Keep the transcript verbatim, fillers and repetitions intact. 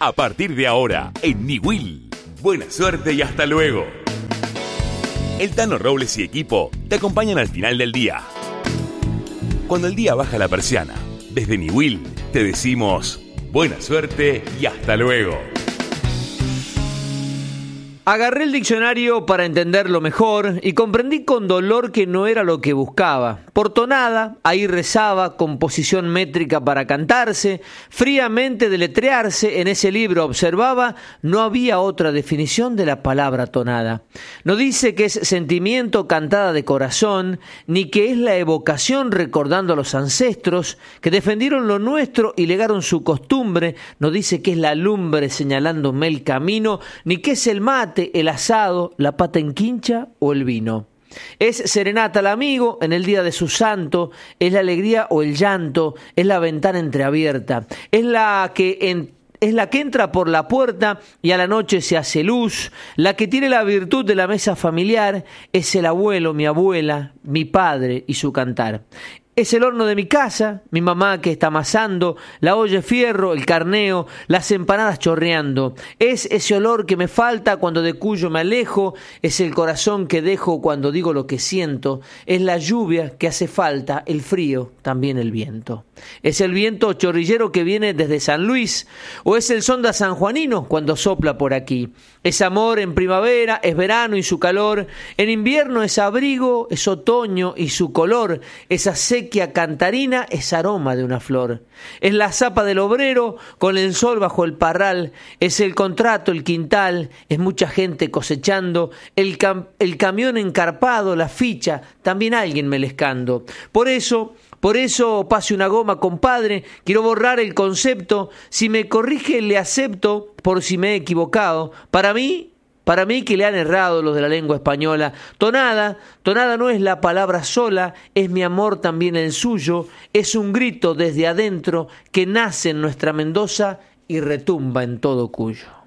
A partir de ahora, en Niwil. Buena suerte y hasta luego. El Tano Robles y equipo te acompañan al final del día. Cuando el día baja la persiana, desde Niwil te decimos buena suerte y hasta luego. Agarré el diccionario para entenderlo mejor y comprendí con dolor que no era lo que buscaba. Por tonada, ahí rezaba, composición métrica para cantarse, fríamente deletrearse, en ese libro observaba, no había otra definición de la palabra tonada. No dice que es sentimiento cantada de corazón, ni que es la evocación recordando a los ancestros que defendieron lo nuestro y legaron su costumbre, no dice que es la lumbre señalándome el camino, ni que es el mate, el asado, la pata en quincha o el vino. Es serenata al amigo en el día de su santo, es la alegría o el llanto, es la ventana entreabierta, es la que en Es la que entra por la puerta y a la noche se hace luz, la que tiene la virtud de la mesa familiar, es el abuelo, mi abuela, mi padre y su cantar. Es el horno de mi casa, mi mamá que está amasando, la olla de fierro, el carneo, las empanadas chorreando. Es ese olor que me falta cuando de Cuyo me alejo, es el corazón que dejo cuando digo lo que siento, es la lluvia que hace falta, el frío, también el viento. Es el viento chorrillero que viene desde San Luis, o es el sonda sanjuanino cuando sopla por aquí. Es amor en primavera, es verano y su calor, en invierno es abrigo, es otoño y su color, esa sequía cantarina es aroma de una flor. Es la zapa del obrero con el sol bajo el parral, es el contrato, el quintal, es mucha gente cosechando, el, cam- el camión encarpado, la ficha, también alguien melescando. Por eso... Por eso pase una goma, compadre, quiero borrar el concepto, si me corrige le acepto por si me he equivocado. Para mí, para mí que le han errado los de la lengua española. Tonada, tonada no es la palabra sola, es mi amor también el suyo, es un grito desde adentro que nace en nuestra Mendoza y retumba en todo Cuyo.